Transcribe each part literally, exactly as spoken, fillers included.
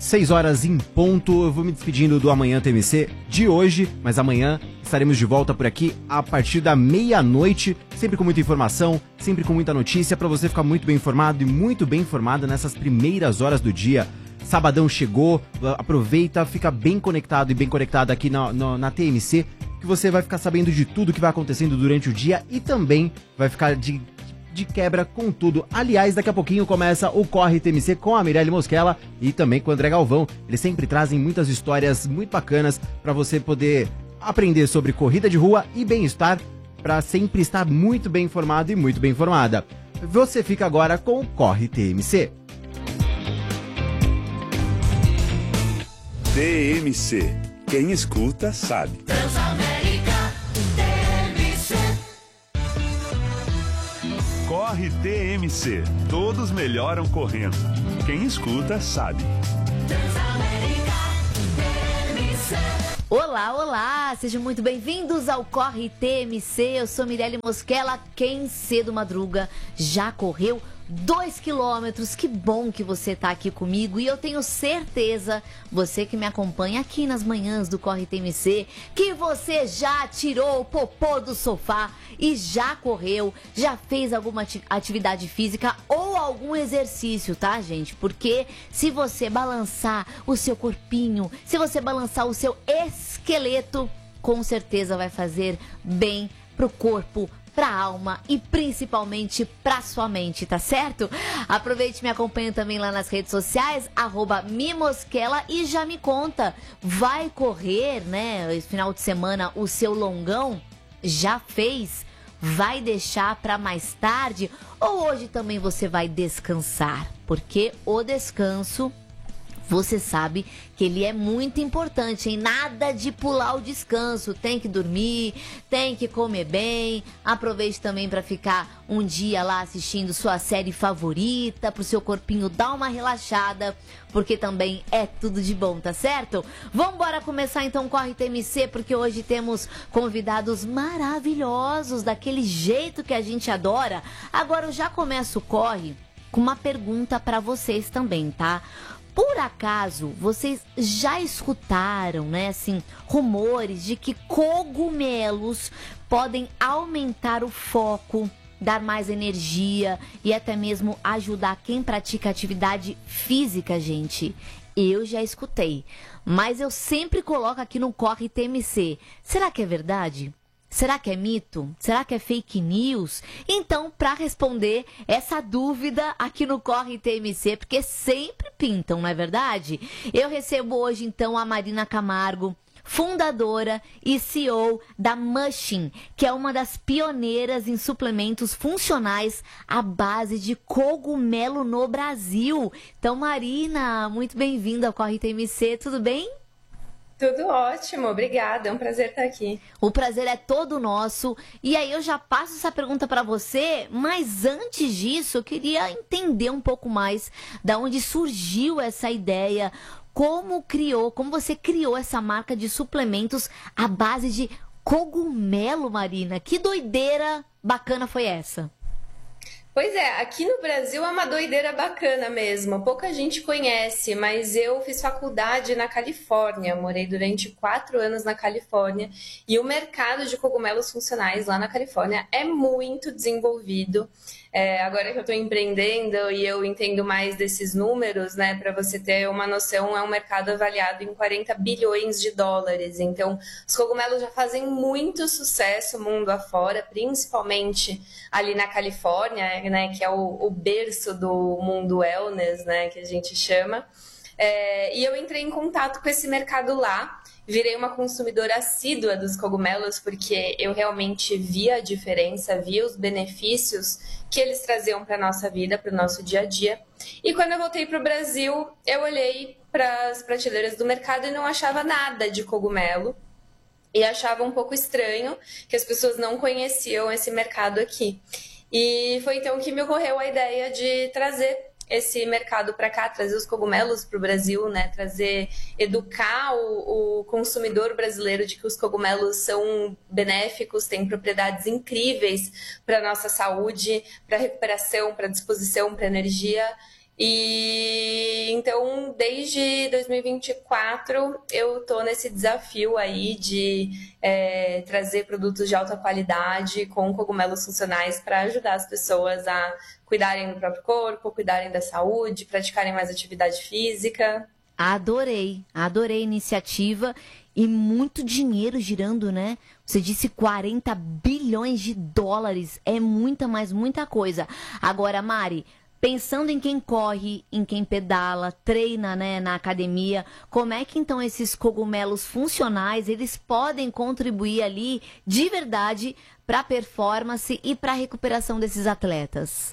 seis horas em ponto. Eu vou me despedindo do Amanhã T M C de hoje, mas amanhã estaremos de volta por aqui a partir da meia-noite, sempre com muita informação, sempre com muita notícia, para você ficar muito bem informado e muito bem informada nessas primeiras horas do dia. Sabadão chegou, aproveita, fica bem conectado e bem conectado aqui na, na, na T M C, que você vai ficar sabendo de tudo que vai acontecendo durante o dia e também vai ficar de, de quebra com tudo. Aliás, daqui a pouquinho começa o Corre T M C com a Mirelle Mosquela e também com o André Galvão. Eles sempre trazem muitas histórias muito bacanas para você poder aprender sobre corrida de rua e bem-estar, para sempre estar muito bem informado e muito bem informada. Você fica agora com o Corre T M C. T M C. Quem escuta sabe. Transamérica T M C. Corre T M C. Todos melhoram correndo. Quem escuta sabe. Transamérica T M C. Olá, olá! Sejam muito bem-vindos ao Corre T M C. Eu sou Mirelle Mosquela. Quem cedo madruga já correu dois quilômetros, que bom que você está aqui comigo e eu tenho certeza, você que me acompanha aqui nas manhãs do Corre T M C, que você já tirou o popô do sofá e já correu, já fez alguma atividade física ou algum exercício, tá, gente? Porque se você balançar o seu corpinho, se você balançar o seu esqueleto, com certeza vai fazer bem pro corpo, pra alma e principalmente pra sua mente, tá certo? Aproveite e me acompanhe também lá nas redes sociais, arroba Mimosquela, e já me conta, vai correr, né, esse final de semana, o seu longão? Já fez? Vai deixar pra mais tarde? Ou hoje também você vai descansar? Porque o descanso, você sabe que ele é muito importante, hein? Nada de pular o descanso. Tem que dormir, tem que comer bem. Aproveite também para ficar um dia lá assistindo sua série favorita, pro seu corpinho dar uma relaxada, porque também é tudo de bom, tá certo? Vamos embora começar então o Corre T M C, porque hoje temos convidados maravilhosos, daquele jeito que a gente adora. Agora eu já começo o Corre com uma pergunta para vocês também, tá? Por acaso, vocês já escutaram, né, assim, rumores de que cogumelos podem aumentar o foco, dar mais energia e até mesmo ajudar quem pratica atividade física, gente? Eu já escutei, mas eu sempre coloco aqui no Corre T M C. Será que é verdade? Será que é mito? Será que é fake news? Então, para responder essa dúvida aqui no Corre T M C, porque sempre pintam, não é verdade? Eu recebo hoje, então, a Marina Camargo, fundadora e C E O da Mushing, que é uma das pioneiras em suplementos funcionais à base de cogumelo no Brasil. Então, Marina, muito bem-vinda ao Corre T M C, tudo bem? Tudo ótimo, obrigada, é um prazer estar aqui. O prazer é todo nosso. E aí eu já passo essa pergunta para você, mas antes disso eu queria entender um pouco mais da onde surgiu essa ideia, como criou, como você criou essa marca de suplementos à base de cogumelo, Marina. Que doideira bacana foi essa? Pois é, aqui no Brasil é uma doideira bacana mesmo, pouca gente conhece, mas eu fiz faculdade na Califórnia, morei durante quatro anos na Califórnia e o mercado de cogumelos funcionais lá na Califórnia é muito desenvolvido. É, agora que eu estou empreendendo e eu entendo mais desses números, né, para você ter uma noção, é um mercado avaliado em quarenta bilhões de dólares. Então, os cogumelos já fazem muito sucesso mundo afora, principalmente ali na Califórnia, né, que é o, o berço do mundo wellness, né, que a gente chama. É, e eu entrei em contato com esse mercado lá. Virei uma consumidora assídua dos cogumelos porque eu realmente via a diferença, via os benefícios que eles traziam para a nossa vida, para o nosso dia a dia. E quando eu voltei para o Brasil, eu olhei para as prateleiras do mercado e não achava nada de cogumelo. E achava um pouco estranho que as pessoas não conheciam esse mercado aqui. E foi então que me ocorreu a ideia de trazer esse mercado para cá, trazer os cogumelos para o Brasil, né? Trazer, educar o, o consumidor brasileiro de que os cogumelos são benéficos, têm propriedades incríveis para a nossa saúde, para recuperação, para disposição, para energia. E então Então, desde dois mil e vinte e quatro, eu tô nesse desafio aí de é, trazer produtos de alta qualidade com cogumelos funcionais para ajudar as pessoas a cuidarem do próprio corpo, cuidarem da saúde, praticarem mais atividade física. Adorei, adorei a iniciativa e muito dinheiro girando, né? Você disse quarenta bilhões de dólares, é muita, mas muita coisa. Agora, Mari, pensando em quem corre, em quem pedala, treina, né, na academia, como é que então esses cogumelos funcionais, eles podem contribuir ali de verdade para a performance e para a recuperação desses atletas?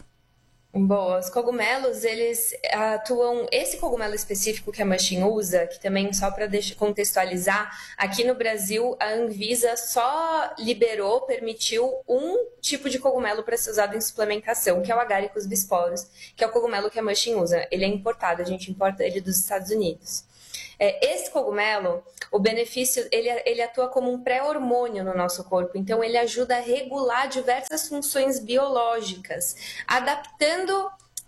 Boa, os cogumelos, eles atuam, esse cogumelo específico que a Mushin usa, que também só para contextualizar, aqui no Brasil a Anvisa só liberou, permitiu um tipo de cogumelo para ser usado em suplementação, que é o Agaricus bisporus, que é o cogumelo que a Mushin usa. Ele é importado, a gente importa ele dos Estados Unidos. É, esse cogumelo, o benefício, ele, ele atua como um pré-hormônio no nosso corpo, então ele ajuda a regular diversas funções biológicas, adaptando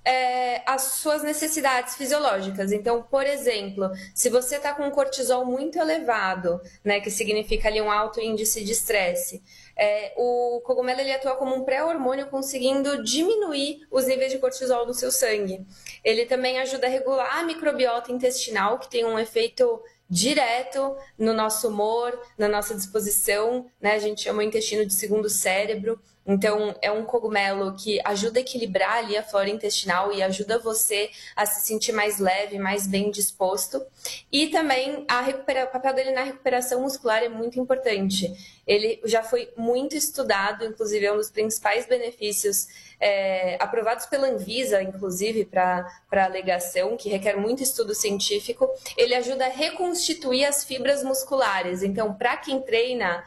é, as suas necessidades fisiológicas. Então, por exemplo, se você está com um cortisol muito elevado, né, que significa ali um alto índice de estresse, É, o cogumelo ele atua como um pré-hormônio, conseguindo diminuir os níveis de cortisol no seu sangue. Ele também ajuda a regular a microbiota intestinal, que tem um efeito direto no nosso humor, na nossa disposição, né? A gente chama o intestino de segundo cérebro. Então, é um cogumelo que ajuda a equilibrar ali a flora intestinal e ajuda você a se sentir mais leve, mais bem disposto. E também a recupera... o papel dele na recuperação muscular é muito importante. Ele já foi muito estudado, inclusive é um dos principais benefícios é, aprovados pela Anvisa, inclusive, para a alegação, que requer muito estudo científico. Ele ajuda a reconstituir as fibras musculares. Então, para quem treina,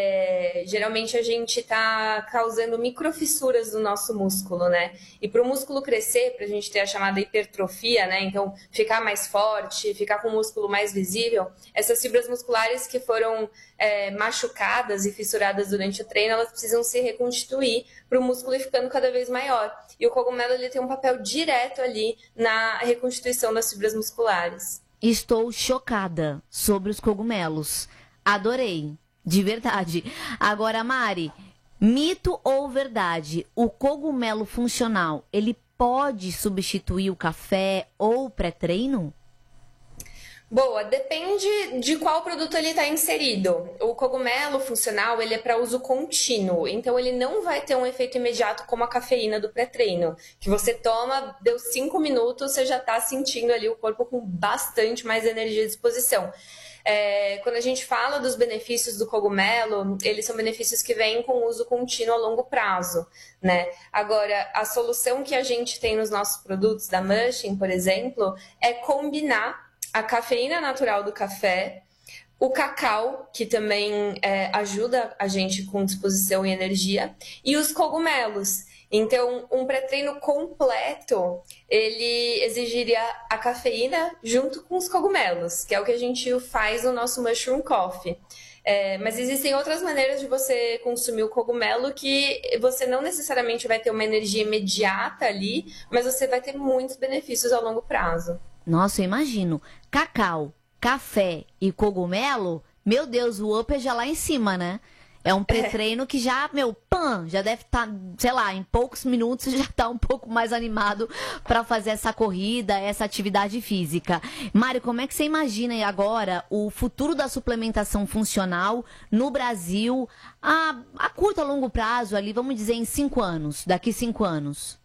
É, geralmente a gente está causando microfissuras no nosso músculo, né? E para o músculo crescer, para a gente ter a chamada hipertrofia, né? Então, ficar mais forte, ficar com o músculo mais visível, essas fibras musculares que foram é, machucadas e fissuradas durante o treino, elas precisam se reconstituir para o músculo ir ficando cada vez maior. E o cogumelo ele tem um papel direto ali na reconstituição das fibras musculares. Estou chocada sobre os cogumelos. Adorei. De verdade. Agora, Mari, mito ou verdade? O cogumelo funcional, ele pode substituir o café ou o pré-treino? Boa, depende de qual produto ele está inserido. O cogumelo funcional, ele é para uso contínuo, então ele não vai ter um efeito imediato como a cafeína do pré-treino, que você toma, deu cinco minutos, você já está sentindo ali o corpo com bastante mais energia e disposição. É, quando a gente fala dos benefícios do cogumelo, eles são benefícios que vêm com uso contínuo a longo prazo, né? Agora, a solução que a gente tem nos nossos produtos da Mushin, por exemplo, é combinar a cafeína natural do café, o cacau, que também é, ajuda a gente com disposição e energia, e os cogumelos. Então, um pré-treino completo, ele exigiria a cafeína junto com os cogumelos, que é o que a gente faz no nosso Mushroom Coffee. É, mas existem outras maneiras de você consumir o cogumelo que você não necessariamente vai ter uma energia imediata ali, mas você vai ter muitos benefícios a longo prazo. Nossa, eu imagino. Cacau, café e cogumelo, meu Deus, o up é já lá em cima, né? É um pré-treino que já, meu, pã, já deve estar, sei lá, em poucos minutos já está um pouco mais animado para fazer essa corrida, essa atividade física. Mário, como é que você imagina aí agora o futuro da suplementação funcional no Brasil a, a curto, a longo prazo ali, vamos dizer em cinco anos, daqui cinco anos?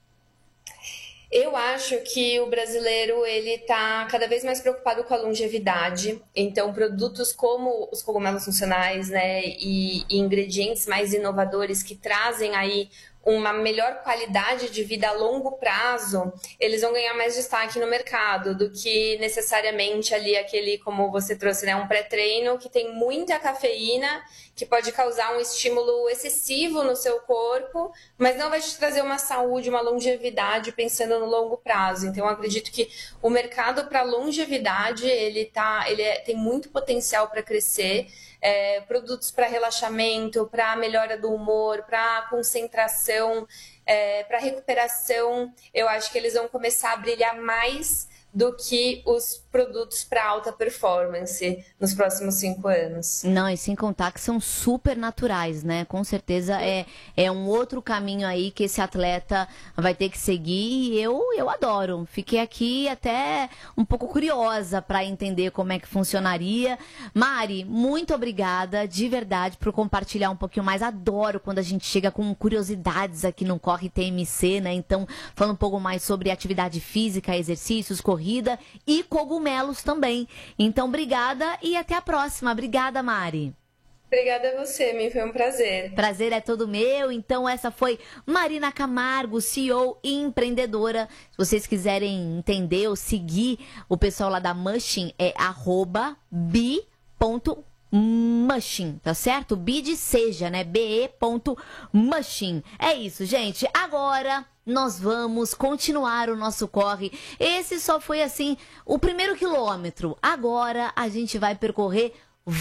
Eu acho que o brasileiro ele está cada vez mais preocupado com a longevidade. Então, produtos como os cogumelos funcionais, né, e, e ingredientes mais inovadores que trazem aí uma melhor qualidade de vida a longo prazo, eles vão ganhar mais destaque no mercado do que necessariamente ali aquele, como você trouxe, né, um pré-treino que tem muita cafeína, que pode causar um estímulo excessivo no seu corpo, mas não vai te trazer uma saúde, uma longevidade pensando no longo prazo. Então, eu acredito que o mercado para longevidade, ele, tá, ele é, tem muito potencial para crescer. É, produtos para relaxamento, para melhora do humor, para concentração, é, para recuperação, eu acho que eles vão começar a brilhar mais do que os produtos para alta performance nos próximos cinco anos. Não, e sem contar que são super naturais, né? Com certeza é, é um outro caminho aí que esse atleta vai ter que seguir e eu, eu adoro. Fiquei aqui até um pouco curiosa para entender como é que funcionaria. Mari, muito obrigada de verdade por compartilhar um pouquinho mais. Adoro quando a gente chega com curiosidades aqui no Corre T M C, né? Então, falando um pouco mais sobre atividade física, exercícios, corrida e cogumelos também. Então, obrigada e até a próxima. Obrigada, Mari. Obrigada a você, me foi um prazer. Prazer é todo meu. Então, essa foi Marina Camargo, C E O e empreendedora. Se vocês quiserem entender ou seguir o pessoal lá da Mushing, é arroba bi ponto Mushing, tá certo? Bi de seja, né? be ponto mushing. É isso, gente. Agora nós vamos continuar o nosso corre. Esse só foi, assim, o primeiro quilômetro. Agora a gente vai percorrer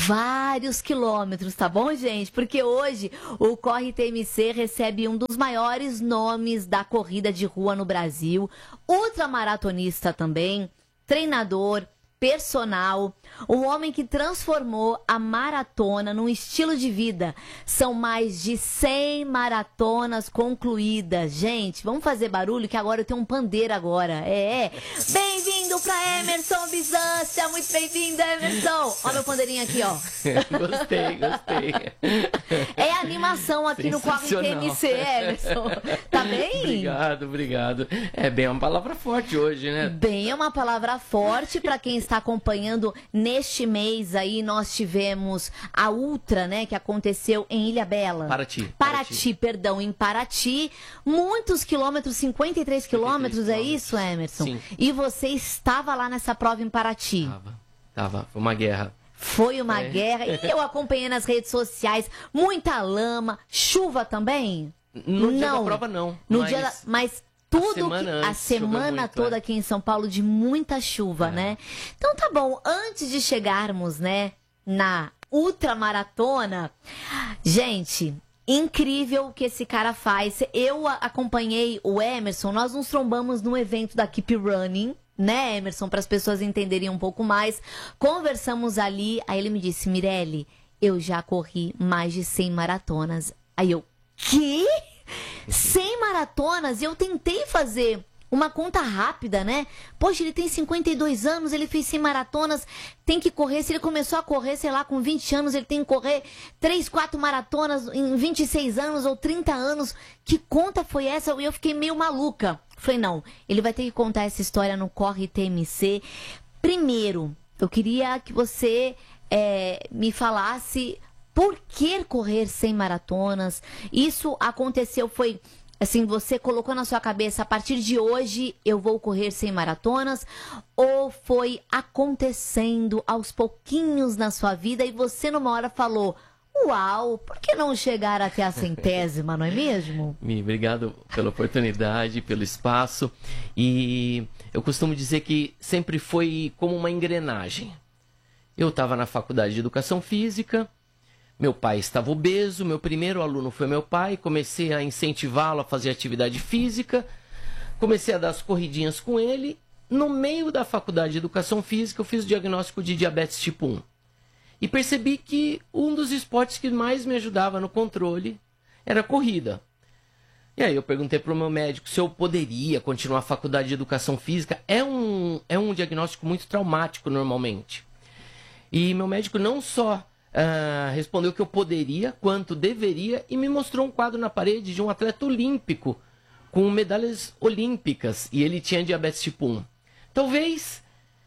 vários quilômetros, tá bom, gente? Porque hoje o Corre T M C recebe um dos maiores nomes da corrida de rua no Brasil, ultramaratonista também, treinador, personal, um homem que transformou a maratona num estilo de vida. São mais de cem maratonas concluídas. Gente, vamos fazer barulho que agora eu tenho um pandeiro agora. É, é. Bem-vindo pra Emerson Bizância. Muito bem-vindo, Emerson. Olha meu pandeirinho aqui, ó. Gostei, gostei. É animação aqui no Corre T M C, Emerson. Tá bem? Obrigado, obrigado. É bem uma palavra forte hoje, né? Bem, é uma palavra forte para quem está acompanhando. Neste mês aí nós tivemos a Ultra, né, que aconteceu em Ilhabela. Paraty. Paraty, Paraty. perdão, em Paraty. Muitos quilômetros, cinquenta e três quilômetros, é isso, Emerson? Sim. E você estava lá nessa prova em Paraty. Tava, tava. Foi uma guerra. Foi uma É. guerra. E eu acompanhei nas redes sociais. Muita lama, chuva também? No dia da prova, não. No mas... dia da... Mas tudo semana que... antes a choveu semana muito, toda é. aqui em São Paulo de muita chuva, É. né? Então tá bom, antes de chegarmos, né, na ultramaratona, gente, incrível o que esse cara faz. Eu a- acompanhei o Emerson, nós nos trombamos no evento da Keep Running, né, Emerson, para as pessoas entenderem um pouco mais. Conversamos ali, aí ele me disse: Mirelle, eu já corri mais de cem maratonas. Aí eu, quê? cem maratonas? E eu tentei fazer uma conta rápida, né? Poxa, ele tem cinquenta e dois anos, ele fez cem maratonas, tem que correr. Se ele começou a correr, sei lá, com vinte anos, ele tem que correr três, quatro maratonas em vinte e seis anos ou trinta anos. Que conta foi essa? E eu fiquei meio maluca. Falei, não, ele vai ter que contar essa história no Corre T M C. Primeiro, eu queria que você é, me falasse por que correr cem maratonas. Isso aconteceu, foi assim, você colocou na sua cabeça, a partir de hoje eu vou correr cem maratonas, ou foi acontecendo aos pouquinhos na sua vida e você numa hora falou: uau, por que não chegar até a centésima, não é mesmo? Mi, obrigado pela oportunidade, pelo espaço. E eu costumo dizer que sempre foi como uma engrenagem. Eu estava na faculdade de Educação Física, meu pai estava obeso, meu primeiro aluno foi meu pai, comecei a incentivá-lo a fazer atividade física, comecei a dar as corridinhas com ele. No meio da faculdade de Educação Física, eu fiz o diagnóstico de diabetes tipo um. E percebi que um dos esportes que mais me ajudava no controle era a corrida. E aí eu perguntei para o meu médico se eu poderia continuar a faculdade de Educação Física. É um, é um diagnóstico muito traumático normalmente. E meu médico não só uh, respondeu que eu poderia, quanto deveria, e me mostrou um quadro na parede de um atleta olímpico com medalhas olímpicas. E ele tinha diabetes tipo um. Talvez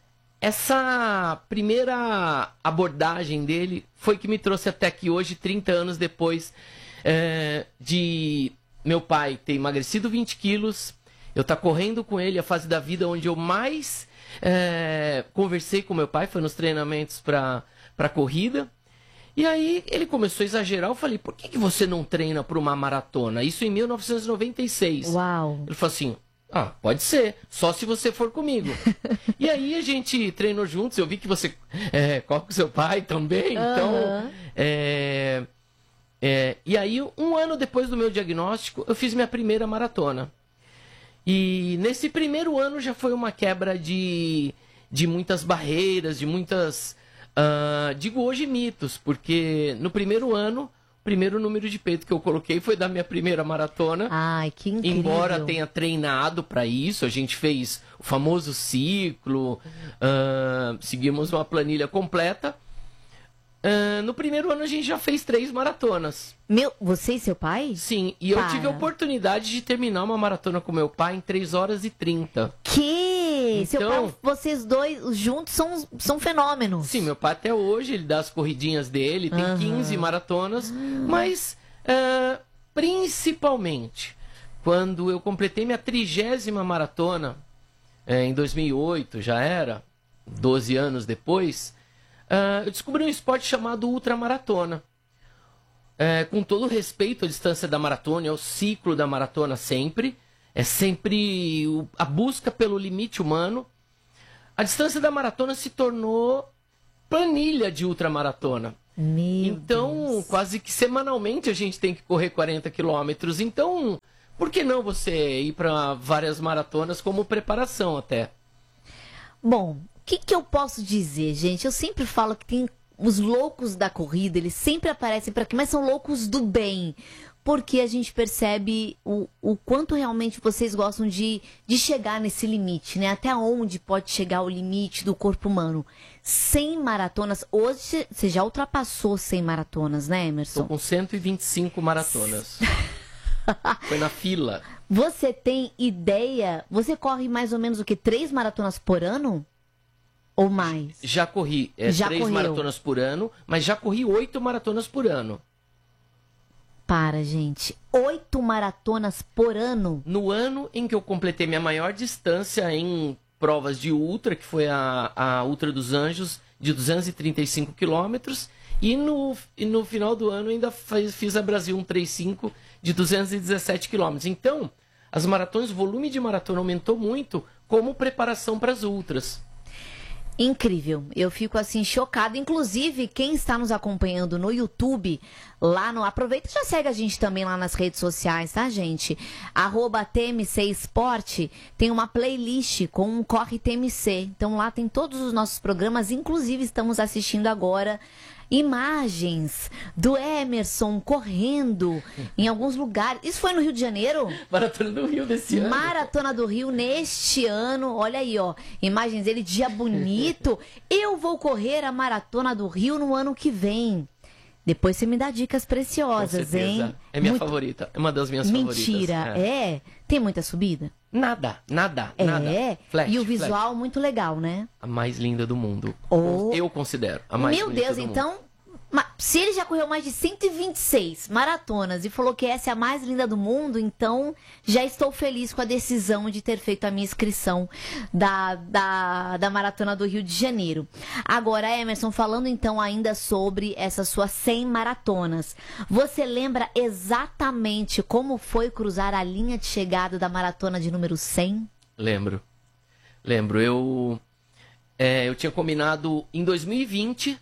essa primeira abordagem dele foi que me trouxe até aqui hoje, trinta anos depois é, de meu pai ter emagrecido vinte quilos, eu estar correndo com ele, a fase da vida onde eu mais é, conversei com meu pai, foi nos treinamentos para para corrida. E aí ele começou a exagerar, eu falei: por que, que você não treina para uma maratona? Isso em mil novecentos e noventa e seis. Uau! Ele falou assim: ah, pode ser, só se você for comigo. E aí a gente treinou juntos, eu vi que você é, corre com seu pai também, então... Uhum. É, é, e aí, um ano depois do meu diagnóstico, eu fiz minha primeira maratona. E nesse primeiro ano já foi uma quebra de, de muitas barreiras, de muitas, uh, digo hoje, mitos, porque no primeiro ano, o primeiro número de peito que eu coloquei foi da minha primeira maratona. Ai, que incrível. Embora tenha treinado para isso, a gente fez o famoso ciclo, uh, seguimos uma planilha completa. Uh, no primeiro ano a gente já fez três maratonas. Meu, você e seu pai? Sim, e eu Para. tive a oportunidade de terminar uma maratona com meu pai em três horas e trinta. Que? Seu Então- pai, vocês dois juntos são, são fenômenos. Sim, meu pai até hoje, ele dá as corridinhas dele, tem Aham. quinze maratonas, mas uh, principalmente quando eu completei minha trigésima maratona, eh, em dois mil e oito, já era, doze anos depois, uh, eu descobri um esporte chamado ultramaratona. É, com todo respeito à distância da maratona, ao ciclo da maratona sempre, é sempre o- a busca pelo limite humano. A distância da maratona se tornou planilha de ultramaratona. Meu Então, Deus. quase que semanalmente a gente tem que correr quarenta quilômetros. Então, por que não você ir para várias maratonas como preparação até? Bom, o que, que eu posso dizer, gente? Eu sempre falo que tem os loucos da corrida, eles sempre aparecem por aqui, mas são loucos do bem. Porque a gente percebe o, o quanto realmente vocês gostam de, de chegar nesse limite, né? Até onde pode chegar o limite do corpo humano. cem maratonas, hoje você já ultrapassou cem maratonas, né, Estou Emerson? com cento e vinte e cinco maratonas. Foi na fila. Você tem ideia? Você corre mais ou menos o que? Três maratonas por ano? Ou mais? Já corri é, Já três correu. maratonas por ano, mas já corri oito maratonas por ano. Para, gente. Oito maratonas por ano? No ano em que eu completei minha maior distância em provas de ultra, que foi a, a Ultra dos Anjos, de duzentos e trinta e cinco quilômetros, e no, e no final do ano ainda faz, fiz a Brasil cento e trinta e cinco de duzentos e dezessete quilômetros. Então, as maratonas, o volume de maratona aumentou muito como preparação para as ultras. Incrível, eu fico assim chocada. Inclusive, quem está nos acompanhando no YouTube, lá no. Aproveita e já segue a gente também lá nas redes sociais, tá, gente? Arroba T M C Esporte, tem uma playlist com um Corre T M C. Então lá tem todos os nossos programas, inclusive estamos assistindo agora imagens do Emerson correndo em alguns lugares. Isso foi no Rio de Janeiro? Maratona do Rio desse ano. Maratona do Rio neste ano, olha aí, ó, imagens dele, dia bonito. Eu vou correr a Maratona do Rio no ano que vem. Depois você me dá dicas Com preciosas, certeza. hein? É minha Muito- favorita. É uma das minhas Mentira, favoritas. é. Tem muita subida? Nada, nada, É. nada. Flat, E o flat. visual muito legal, né? A mais linda do mundo. Oh. Eu considero. A mais Meu bonita Deus, do mundo. então, ma- se ele já correu mais de cento e vinte e seis maratonas e falou que essa é a mais linda do mundo, então já estou feliz com a decisão de ter feito a minha inscrição da, da, da Maratona do Rio de Janeiro. Agora, Emerson, falando então ainda sobre essas suas cem maratonas, você lembra exatamente como foi cruzar a linha de chegada da maratona de número cem? Lembro. Lembro. Eu, é, eu tinha combinado em dois mil e vinte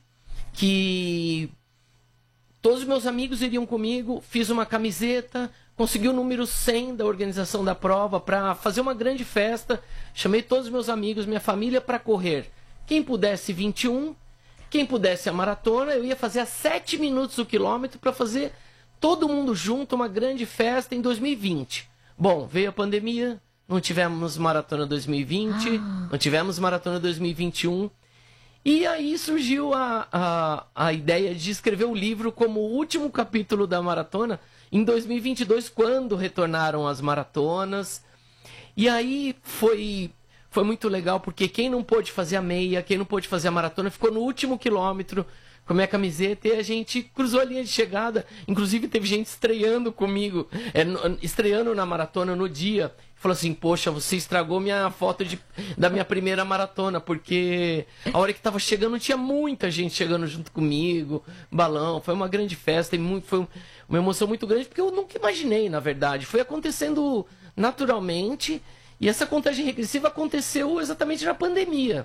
que todos os meus amigos iriam comigo, fiz uma camiseta, consegui o número cem da organização da prova para fazer uma grande festa, chamei todos os meus amigos, minha família para correr. Quem pudesse vinte e um, quem pudesse a maratona, eu ia fazer a sete minutos o quilômetro para fazer todo mundo junto, uma grande festa em dois mil e vinte. Bom, veio a pandemia, não tivemos maratona dois mil e vinte, não tivemos maratona dois mil e vinte e um. E aí surgiu a, a, a ideia de escrever o livro como o último capítulo da maratona em dois mil e vinte e dois, quando retornaram as maratonas. E aí foi, foi muito legal, porque quem não pôde fazer a meia, quem não pôde fazer a maratona, ficou no último quilômetro com a minha camiseta e a gente cruzou a linha de chegada. Inclusive teve gente estreando comigo, é, no- estreando na maratona no dia. Falou assim, poxa, você estragou minha foto de, da minha primeira maratona, porque a hora que tava chegando tinha muita gente chegando junto comigo, balão, foi uma grande festa e muito, foi uma emoção muito grande, porque eu nunca imaginei, na verdade. Foi acontecendo naturalmente e essa contagem regressiva aconteceu exatamente na pandemia.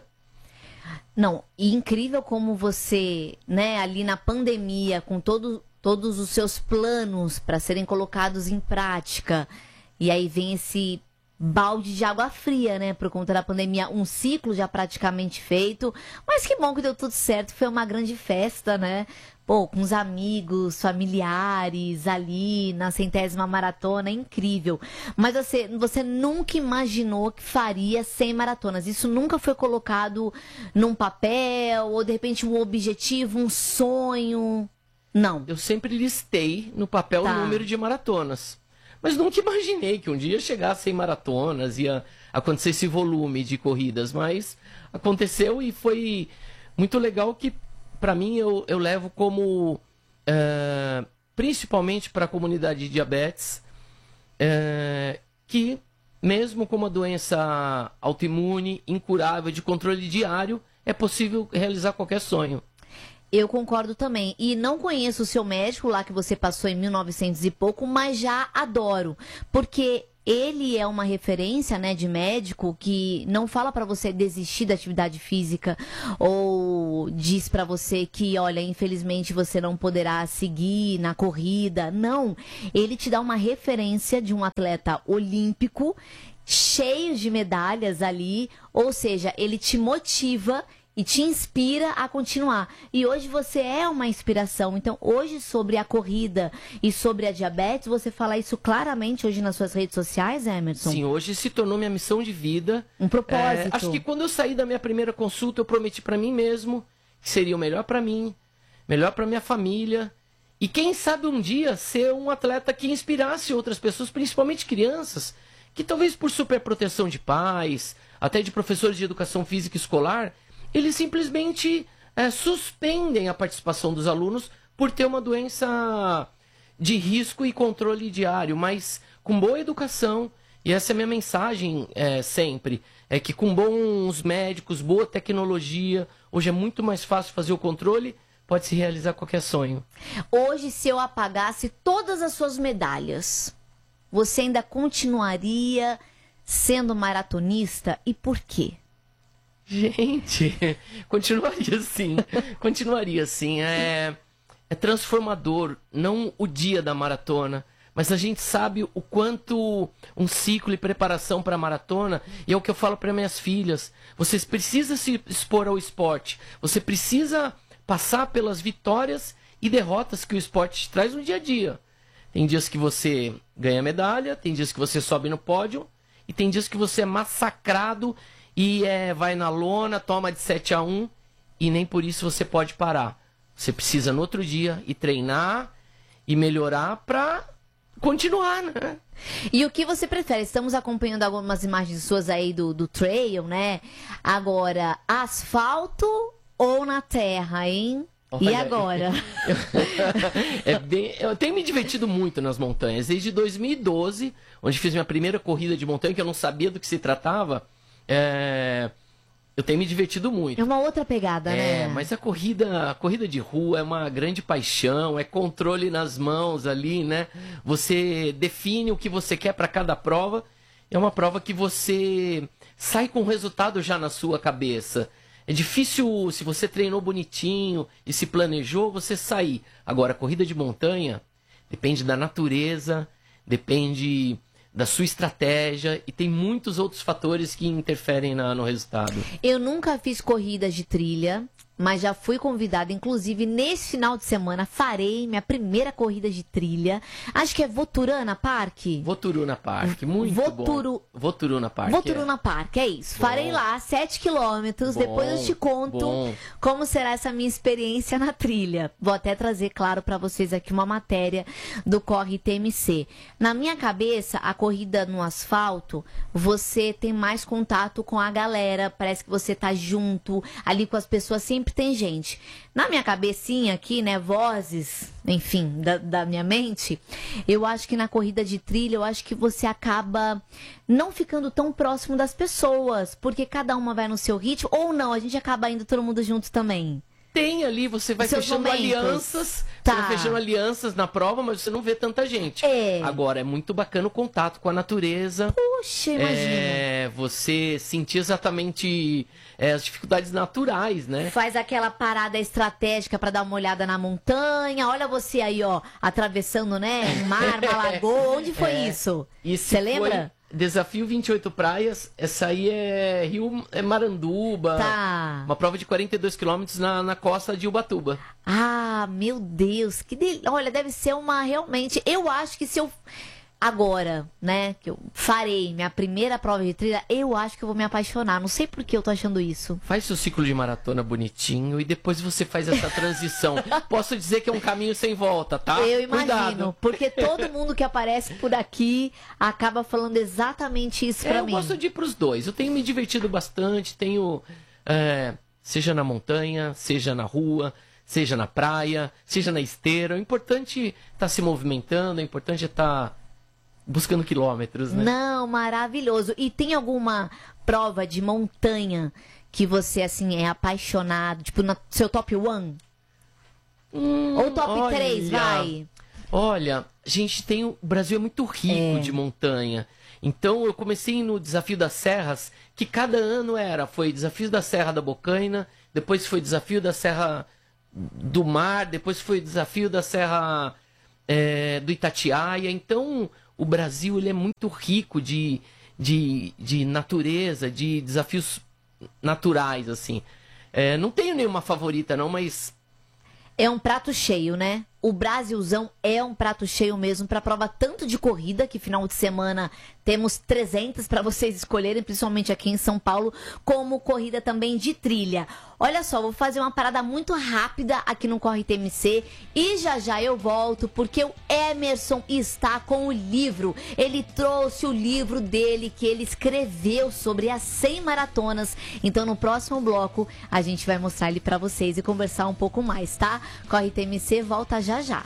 Não, e incrível como você, né, ali na pandemia, com todo, todos os seus planos para serem colocados em prática, e aí vem esse balde de água fria, né? Por conta da pandemia, um ciclo já praticamente feito. Mas que bom que deu tudo certo, foi uma grande festa, né? Pô, com os amigos, familiares ali na centésima maratona, incrível. Mas você, você nunca imaginou que faria cem maratonas? Isso nunca foi colocado num papel, ou de repente um objetivo, um sonho? Não. Eu sempre listei no papel Tá. o número de maratonas. Mas nunca imaginei que um dia chegasse cem maratonas, ia acontecer esse volume de corridas. Mas aconteceu e foi muito legal que, para mim, eu, eu levo como, é, principalmente para a comunidade de diabetes, é, que mesmo com uma doença autoimune, incurável, de controle diário, é possível realizar qualquer sonho. Eu concordo também. E não conheço o seu médico lá que você passou em mil e novecentos e pouco, mas já adoro. Porque ele é uma referência, né, de médico que não fala pra você desistir da atividade física ou diz pra você que, olha, infelizmente você não poderá seguir na corrida. Não. Ele te dá uma referência de um atleta olímpico cheio de medalhas ali, ou seja, ele te motiva e te inspira a continuar. E hoje você é uma inspiração. Então, hoje, sobre a corrida e sobre a diabetes, você fala isso claramente hoje nas suas redes sociais, Emerson? Sim, hoje se tornou minha missão de vida. Um propósito. É, acho que quando eu saí da minha primeira consulta, eu prometi para mim mesmo que seria o melhor para mim, melhor para minha família. E quem sabe um dia ser um atleta que inspirasse outras pessoas, principalmente crianças, que talvez por superproteção de pais, até de professores de educação física escolar, eles simplesmente é, suspendem a participação dos alunos por ter uma doença de risco e controle diário, mas com boa educação, e essa é a minha mensagem é, sempre, é que com bons médicos, boa tecnologia, hoje é muito mais fácil fazer o controle, pode-se realizar qualquer sonho. Hoje, se eu apagasse todas as suas medalhas, você ainda continuaria sendo maratonista? E por quê? Gente, continuaria assim, continuaria assim, é, é transformador, não o dia da maratona, mas a gente sabe o quanto um ciclo e preparação para a maratona, e é o que eu falo para minhas filhas, você precisa se expor ao esporte, você precisa passar pelas vitórias e derrotas que o esporte te traz no dia a dia. Tem dias que você ganha medalha, tem dias que você sobe no pódio, e tem dias que você é massacrado e é, vai na lona, toma de sete a um e nem por isso você pode parar. Você precisa no outro dia ir treinar e melhorar para continuar, né? E o que você prefere? Estamos acompanhando algumas imagens suas aí do, do trail, né? Agora, asfalto ou na terra, hein? E Olha, agora? é bem, eu tenho me divertido muito nas montanhas. Desde dois mil e doze, onde fiz minha primeira corrida de montanha, que eu não sabia do que se tratava, é, eu tenho me divertido muito. É uma outra pegada, É, né? mas a corrida, a corrida de rua é uma grande paixão, é controle nas mãos ali, né? Você define o que você quer para cada prova. É uma prova que você sai com o resultado já na sua cabeça. É difícil, se você treinou bonitinho e se planejou, você sair. Agora, a corrida de montanha depende da natureza, depende da sua estratégia e tem muitos outros fatores que interferem na, no resultado. Eu nunca fiz corridas de trilha, mas já fui convidada, inclusive nesse final de semana farei minha primeira corrida de trilha. Acho que é Voturana Park. Voturuna Park, muito Voturu... bom. Voturuna Park. Voturuna é. Park, é isso. Bom. Farei lá sete quilômetros, Bom, depois eu te conto bom. como será essa minha experiência na trilha. Vou até trazer, claro, para vocês aqui uma matéria do Corre T M C. Na minha cabeça, a corrida no asfalto, você tem mais contato com a galera, parece que você tá junto, ali com as pessoas, sempre tem gente. Na minha cabecinha aqui, né, vozes, enfim, da, da minha mente, eu acho que na corrida de trilha, eu acho que você acaba não ficando tão próximo das pessoas, porque cada uma vai no seu ritmo, ou não, a gente acaba indo todo mundo junto também. Tem ali, você vai Seus fechando momentos. alianças, Tá. você vai fechando alianças na prova, mas você não vê tanta gente. É. Agora, é muito bacana o contato com a natureza. Puxa, imagina. É, você sentir exatamente é, as dificuldades naturais, né? Faz aquela parada estratégica pra dar uma olhada na montanha. Olha você aí, ó, atravessando, né? Um mar, uma lagoa. Onde foi É. isso? E se Você lembra? foi- Desafio vinte e oito Praias, essa aí é Rio é Maranduba. Tá. Uma prova de quarenta e dois quilômetros na, na costa de Ubatuba. Ah, meu Deus, que del... Olha, deve ser uma realmente. Eu acho que se eu agora, né, que eu farei minha primeira prova de trilha, eu acho que eu vou me apaixonar. Não sei por que eu tô achando isso. Faz seu ciclo de maratona bonitinho e depois você faz essa transição. Posso dizer que é um caminho sem volta, tá? Eu imagino, Cuidado. porque todo mundo que aparece por aqui acaba falando exatamente isso É, pra eu mim. gosto de ir pros dois. Eu tenho me divertido bastante, tenho... é, seja na montanha, seja na rua, seja na praia, seja na esteira. O importante é estar se movimentando, o importante é estar buscando quilômetros, né? Não, maravilhoso. E tem alguma prova de montanha que você, assim, é apaixonado? Tipo, no seu top one? Hum, Ou top olha, três, vai? Olha, a gente tem... O Brasil é muito rico É. de montanha. Então, eu comecei no Desafio das Serras, que cada ano era. Foi Desafio da Serra da Bocaina, depois foi Desafio da Serra do Mar, depois foi Desafio da Serra é, do Itatiaia. Então, o Brasil ele é muito rico de, de, de natureza, de desafios naturais, assim. É, não tenho nenhuma favorita, não, mas... É um prato cheio, né? O Brasilzão é um prato cheio mesmo para prova tanto de corrida, que final de semana temos trezentas para vocês escolherem, principalmente aqui em São Paulo, como corrida também de trilha. Olha só, vou fazer uma parada muito rápida aqui no Corre T M C e já já eu volto, porque o Emerson está com o livro. Ele trouxe o livro dele que ele escreveu sobre as cem maratonas. Então no próximo bloco a gente vai mostrar ele para vocês e conversar um pouco mais, tá? Corre T M C volta já já.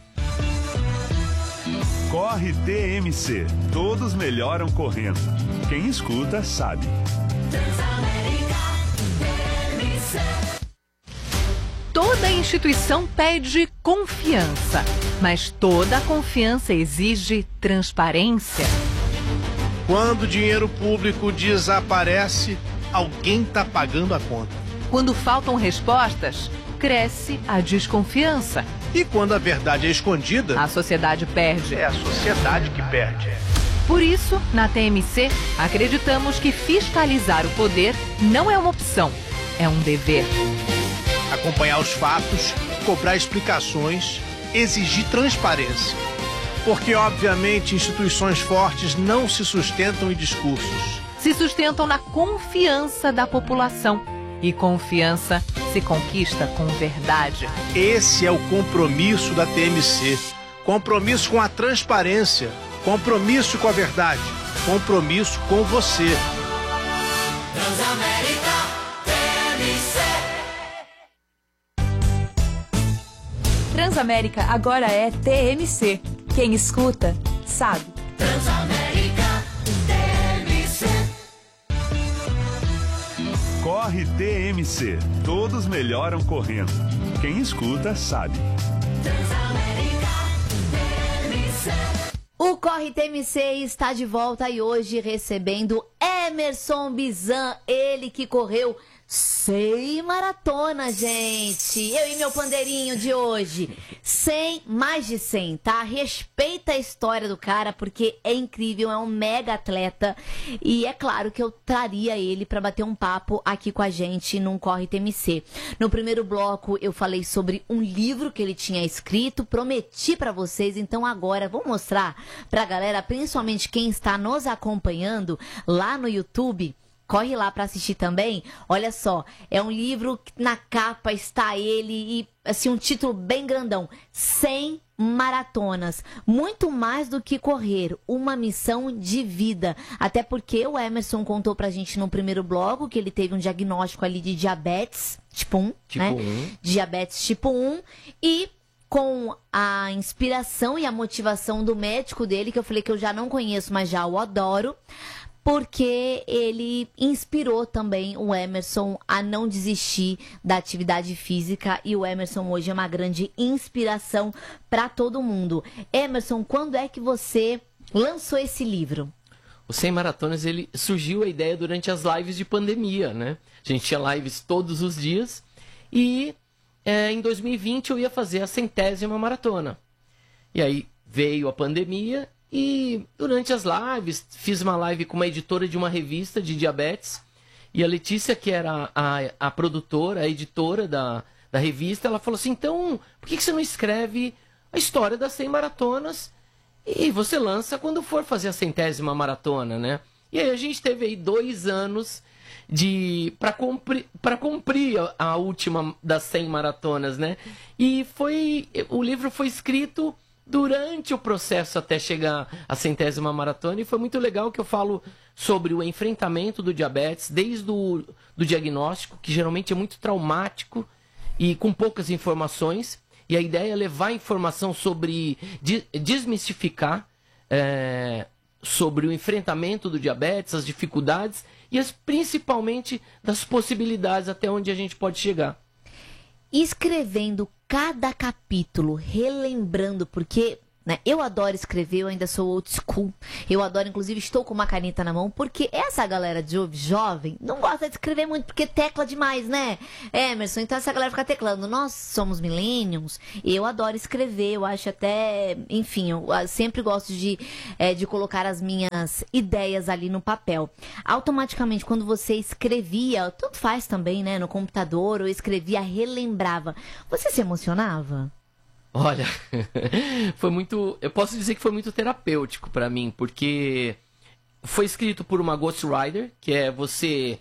Corre T M C. Todos melhoram correndo. Quem escuta sabe. Transamérica T M C. Toda instituição pede confiança, mas toda confiança exige transparência. Quando o dinheiro público desaparece, alguém está pagando a conta. Quando faltam respostas, cresce a desconfiança. E quando a verdade é escondida, A sociedade perde. é a sociedade que perde. Por isso, na T M C, acreditamos que fiscalizar o poder não é uma opção, é um dever. Acompanhar os fatos, cobrar explicações, exigir transparência. Porque, obviamente, instituições fortes não se sustentam em discursos. Se sustentam na confiança da população. E confiança se conquista com verdade. Esse é o compromisso da T M C. Compromisso com a transparência. Compromisso com a verdade. Compromisso com você. Transamérica T M C. Transamérica agora é T M C. Quem escuta, sabe. Transamérica T M C. Corre T M C. Todos melhoram correndo. Quem escuta sabe. Transamérica T M C. O Corre T M C está de volta e hoje recebendo Emerson Bizan, ele que correu cem maratonas, gente. Eu e meu pandeirinho de hoje. cem, mais de cem, tá? Respeita a história do cara, porque é incrível, é um mega atleta. E é claro que eu traria ele pra bater um papo aqui com a gente num Corre T M C. No primeiro bloco eu falei sobre um livro que ele tinha escrito, prometi pra vocês, então agora vou mostrar pra galera, principalmente quem está nos acompanhando lá no YouTube. Corre lá para assistir também. Olha só, é um livro que na capa está ele e assim um título bem grandão, cem maratonas, muito mais do que correr, uma missão de vida. Até porque o Emerson contou pra gente no primeiro bloco que ele teve um diagnóstico ali de diabetes tipo um, Tipo né? um. Diabetes tipo um e com a inspiração e a motivação do médico dele, que eu falei que eu já não conheço, mas já o adoro, porque ele inspirou também o Emerson a não desistir da atividade física e o Emerson hoje é uma grande inspiração para todo mundo. Emerson, quando é que você lançou esse livro? O cem Maratonas, ele surgiu a ideia durante as lives de pandemia, né? A gente tinha lives todos os dias e é, em dois mil e vinte eu ia fazer a centésima maratona. E aí veio a pandemia E durante as lives, fiz uma live com uma editora de uma revista de diabetes. E a Letícia, que era a, a produtora, a editora da, da revista, ela falou assim, então, por que, que você não escreve a história das cem maratonas e você lança quando for fazer a centésima maratona, né? E aí a gente teve aí dois anos de para cumprir, para cumprir a, a última das cem maratonas, né? E foi, o livro foi escrito durante o processo até chegar à centésima maratona, e foi muito legal que eu falo sobre o enfrentamento do diabetes, desde o do diagnóstico, que geralmente é muito traumático e com poucas informações, e a ideia é levar informação sobre, de, desmistificar é, sobre o enfrentamento do diabetes, as dificuldades e as, principalmente das possibilidades até onde a gente pode chegar. Escrevendo cada capítulo, relembrando, porque né, eu adoro escrever, eu ainda sou old school. Eu adoro, inclusive, estou com uma caneta na mão, porque essa galera de jovem não gosta de escrever muito, porque tecla demais, né, Emerson? Então essa galera fica teclando. Nós somos millennials, eu adoro escrever, eu acho até, enfim, eu sempre gosto de, é, de colocar as minhas ideias ali no papel. Automaticamente, quando você escrevia, tanto faz também, né, no computador, ou escrevia, relembrava, você se emocionava? Olha, foi muito, eu posso dizer que foi muito terapêutico para mim, porque foi escrito por uma ghostwriter, que é você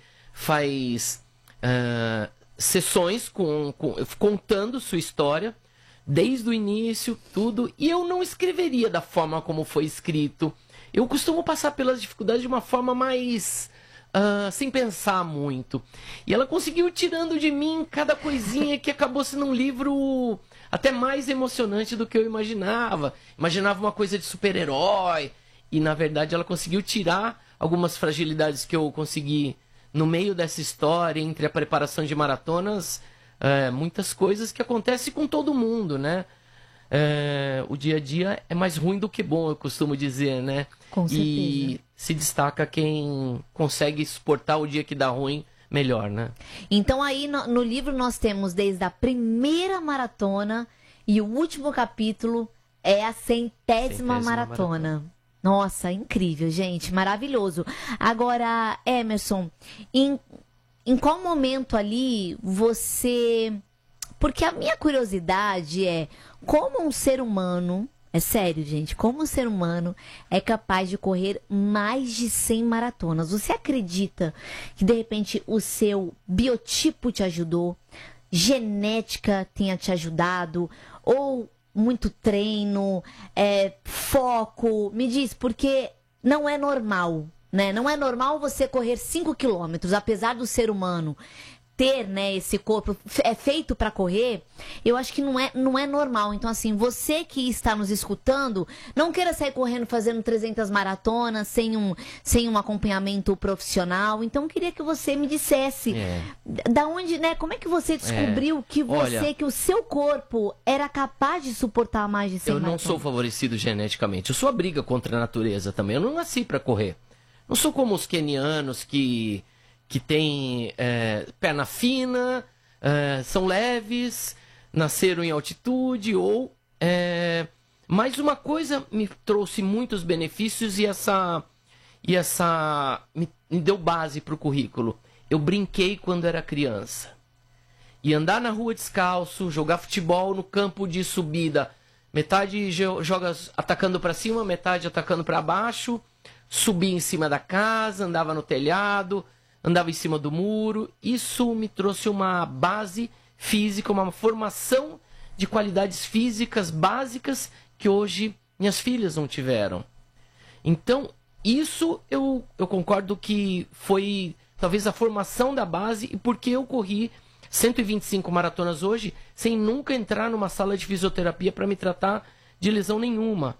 faz uh, sessões com, com, contando sua história, desde o início, tudo, e eu não escreveria da forma como foi escrito. Eu costumo passar pelas dificuldades de uma forma mais... Uh, sem pensar muito. E ela conseguiu ir tirando de mim cada coisinha que acabou sendo um livro até mais emocionante do que eu imaginava. Imaginava uma coisa de super-herói. E na verdade ela conseguiu tirar algumas fragilidades que eu consegui no meio dessa história, entre a preparação de maratonas, uh, muitas coisas que acontecem com todo mundo, né? Uh, o dia a dia é mais ruim do que bom, eu costumo dizer, né? Com certeza. E se destaca quem consegue suportar o dia que dá ruim melhor, né? Então aí no, no livro nós temos desde a primeira maratona e o último capítulo é a centésima, centésima maratona. maratona. Nossa, incrível, gente, maravilhoso. Agora, Emerson, em, em qual momento ali você... Porque a minha curiosidade é como um ser humano... É sério, gente, como o ser humano é capaz de correr mais de cem maratonas? Você acredita que, de repente, o seu biotipo te ajudou, genética tenha te ajudado, ou muito treino, é, foco? Me diz, porque não é normal, né? Não é normal você correr cinco quilômetros, apesar do ser humano ter, né, esse corpo é feito para correr. Eu acho que não é, não é normal. Então, assim, você que está nos escutando, não queira sair correndo fazendo trezentas maratonas sem um, sem um acompanhamento profissional. Então, eu queria que você me dissesse é. da onde, né, como é que você descobriu é. que você, Olha, que o seu corpo era capaz de suportar mais de cem eu maratonas? Eu não sou favorecido geneticamente. Eu sou a briga contra a natureza também. Eu não nasci para correr. Não sou como os quenianos que que tem é, perna fina, é, são leves, nasceram em altitude, ou... É... Mas uma coisa me trouxe muitos benefícios e essa, e essa me, me deu base para o currículo. Eu brinquei quando era criança. E andar na rua descalço, jogar futebol no campo de subida. Metade joga atacando para cima, metade atacando para baixo. Subia em cima da casa, andava no telhado... andava em cima do muro. Isso me trouxe uma base física, uma formação de qualidades físicas básicas que hoje minhas filhas não tiveram. Então, isso eu, eu concordo que foi talvez a formação da base, e porque eu corri cento e vinte e cinco maratonas hoje sem nunca entrar numa sala de fisioterapia para me tratar de lesão nenhuma.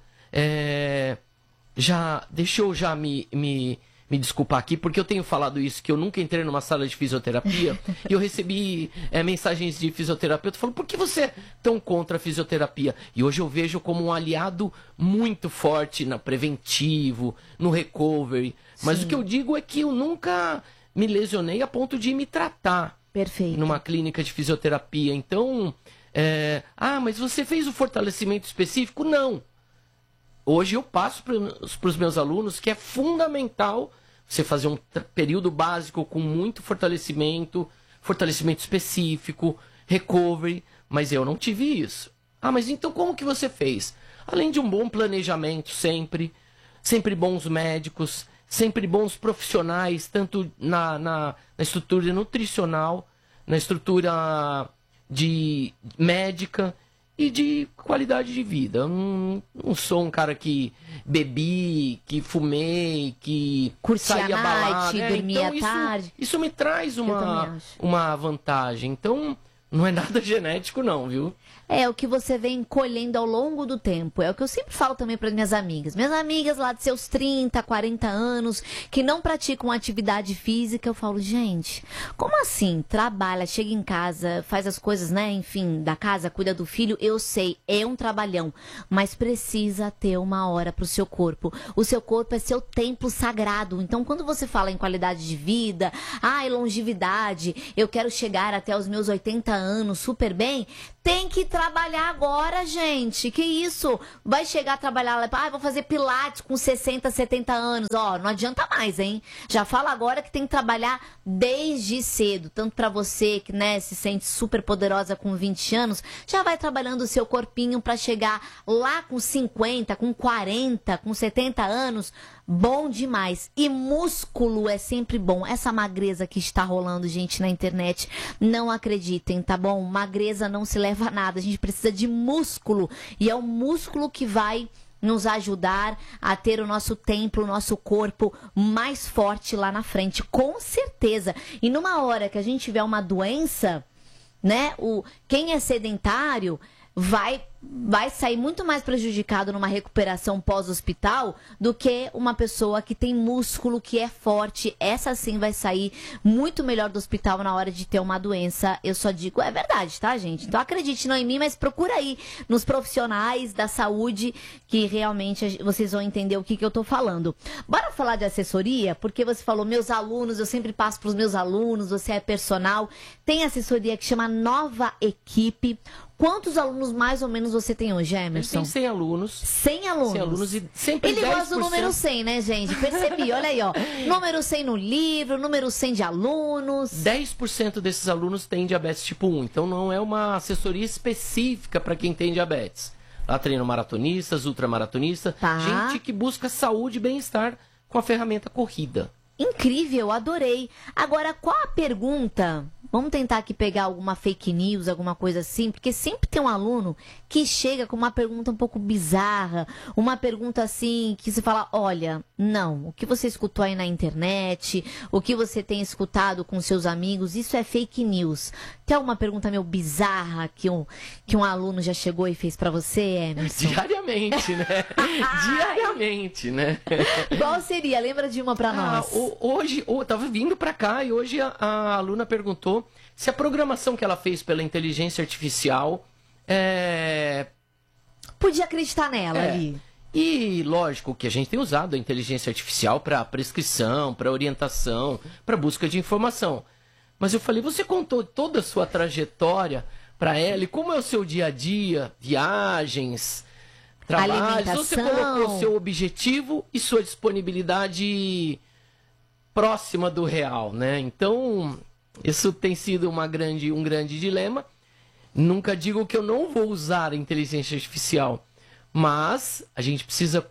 É, já, deixa eu já me... me Me desculpar aqui, porque eu tenho falado isso, que eu nunca entrei numa sala de fisioterapia e eu recebi é, mensagens de fisioterapeuta falando, por que você é tão contra a fisioterapia? E hoje eu vejo como um aliado muito forte na preventivo, no recovery. Mas Sim. o que eu digo é que eu nunca me lesionei a ponto de me tratar Perfeito. numa clínica de fisioterapia. Então, é, ah, mas você fez o fortalecimento específico? Não. hoje eu passo para os meus alunos que é fundamental você fazer um período básico com muito fortalecimento, fortalecimento específico, recovery, mas eu não tive isso. Ah, mas então como que você fez? Além de um bom planejamento sempre, sempre bons médicos, sempre bons profissionais, tanto na, na, na estrutura nutricional, na estrutura de médica e de qualidade de vida. Eu não, não sou um cara que bebi, que fumei, que Curtia saía à balada. noite, É, dormia então à isso, tarde. isso me traz Eu também uma, acho. uma vantagem. Então, não é nada genético não, viu? É o que você vem colhendo ao longo do tempo. É o que eu sempre falo também para minhas amigas. Minhas amigas lá de seus trinta, quarenta anos, que não praticam atividade física, eu falo, gente, como assim? Trabalha, chega em casa, faz as coisas, né? Enfim, da casa, cuida do filho. Eu sei, é um trabalhão, mas precisa ter uma hora pro seu corpo. O seu corpo é seu templo sagrado. Então, quando você fala em qualidade de vida, ai, longevidade, eu quero chegar até os meus oitenta anos super bem, tem que trabalhar agora, gente. Que isso? Vai chegar a trabalhar lá, ah, vou fazer pilates com sessenta, setenta anos. Ó, não adianta mais, hein? Já fala agora que tem que trabalhar desde cedo. Tanto pra você que, né, se sente super poderosa com vinte anos, já vai trabalhando o seu corpinho pra chegar lá com cinquenta, com quarenta, com setenta anos. Bom demais. E músculo é sempre bom. Essa magreza que está rolando, gente, na internet, não acreditem, tá bom? Magreza não se leva a nada. A gente precisa de músculo. E é o músculo que vai nos ajudar a ter o nosso templo, o nosso corpo mais forte lá na frente. Com certeza. E numa hora que a gente tiver uma doença, né? O, quem é sedentário vai, vai sair muito mais prejudicado numa recuperação pós-hospital do que uma pessoa que tem músculo, que é forte. Essa sim vai sair muito melhor do hospital na hora de ter uma doença. Eu só digo, é verdade, tá, gente? Então acredite não em mim, mas procura aí nos profissionais da saúde que realmente vocês vão entender o que, que eu tô falando. Bora falar de assessoria? Porque você falou, meus alunos, eu sempre passo pros meus alunos, você é personal. Tem assessoria que chama Nova Equipe. Quantos alunos mais ou menos você tem hoje, Emerson? Tem cem alunos. cem alunos. cem alunos e sempre Ele dez por cento. gosta do número cem, né, gente? Percebi, olha aí, ó. Número cem no livro, número cem de alunos. dez por cento desses alunos têm diabetes tipo um. Então não é uma assessoria específica para quem tem diabetes. Lá treinam maratonistas, ultramaratonistas, Tá. gente que busca saúde e bem-estar com a ferramenta corrida. Incrível, adorei. Agora, qual a pergunta? Vamos tentar aqui pegar alguma fake news, alguma coisa assim, porque sempre tem um aluno que chega com uma pergunta um pouco bizarra, uma pergunta assim, que você fala, olha, não, o que você escutou aí na internet, o que você tem escutado com seus amigos, isso é fake news. Tem alguma pergunta meio bizarra que um, que um aluno já chegou e fez pra você, Emerson? Diariamente, né? Diariamente, né? Qual seria? Lembra de uma pra Ah, nós? o- hoje, eu tava vindo pra cá e hoje a, a aluna perguntou se a programação que ela fez pela inteligência artificial é... Podia acreditar nela é. ali. E lógico que a gente tem usado a inteligência artificial para prescrição, para orientação, para busca de informação. Mas eu falei, você contou toda a sua trajetória para ela e como é o seu dia a dia, viagens, trabalhos, você Alimentação. colocou seu objetivo e sua disponibilidade próxima do real, né? Então, isso tem sido uma grande, um grande dilema. Nunca digo que eu não vou usar a inteligência artificial, mas a gente precisa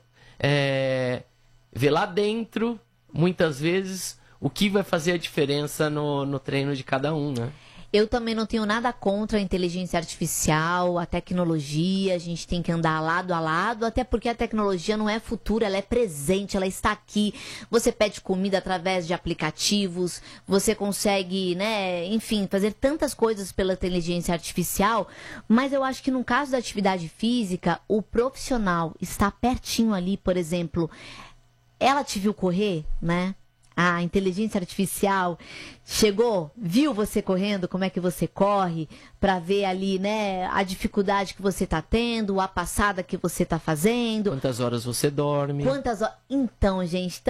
é, ver lá dentro, muitas vezes, o que vai fazer a diferença no, no treino de cada um, né? Eu também não tenho nada contra a inteligência artificial, a tecnologia, a gente tem que andar lado a lado, até porque a tecnologia não é futuro, ela é presente, ela está aqui. Você pede comida através de aplicativos, você consegue, né, enfim, fazer tantas coisas pela inteligência artificial, mas eu acho que no caso da atividade física, o profissional está pertinho ali, por exemplo, ela te viu correr, né? A inteligência artificial chegou, viu você correndo, como é que você corre, para ver ali, né, a dificuldade que você tá tendo, a passada que você tá fazendo. Quantas horas você dorme? Quantas horas? Então, gente, então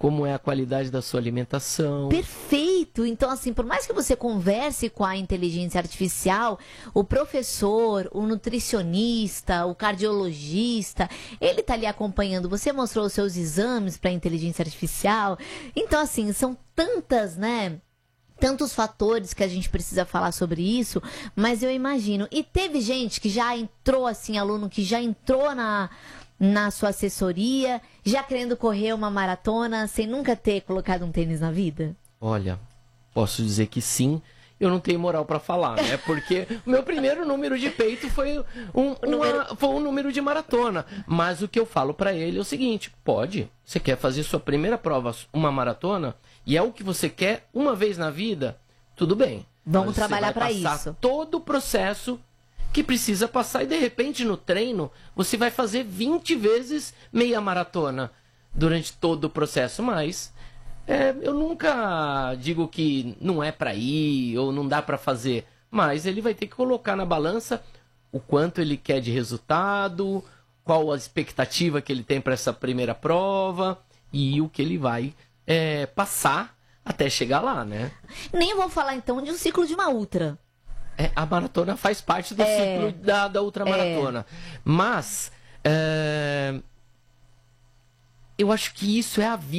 como é a qualidade da sua alimentação. Perfeito! Então, assim, por mais que você converse com a inteligência artificial, o professor, o nutricionista, o cardiologista, ele tá ali acompanhando. Você mostrou os seus exames para a inteligência artificial. Então, assim, são tantas, né? Tantos fatores que a gente precisa falar sobre isso, mas eu imagino. E teve gente que já entrou, assim, aluno que já entrou na, na sua assessoria, já querendo correr uma maratona, sem nunca ter colocado um tênis na vida? Olha, posso dizer que sim. Eu não tenho moral para falar, né? Porque o meu primeiro número de peito foi um, uma, foi um número de maratona. Mas o que eu falo para ele é o seguinte: pode, você quer fazer sua primeira prova, uma maratona, e é o que você quer uma vez na vida, tudo bem. Vamos Mas trabalhar você vai para passar isso. todo o processo que precisa passar, e de repente no treino você vai fazer vinte vezes meia maratona durante todo o processo, mas é, eu nunca digo que não é para ir ou não dá para fazer, mas ele vai ter que colocar na balança o quanto ele quer de resultado, qual a expectativa que ele tem para essa primeira prova e o que ele vai é, passar até chegar lá, né? Nem vou falar então de um ciclo de uma ultra. É, a maratona faz parte do É. ciclo da, da ultramaratona. Mas é, eu acho que isso é a vida.